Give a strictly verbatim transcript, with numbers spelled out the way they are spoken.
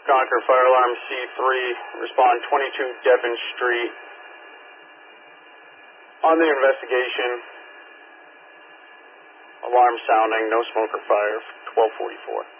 Concord Fire Alarm C three, respond twenty-two Devon Street. On the investigation, alarm sounding, no smoke or fire, twelve forty-four.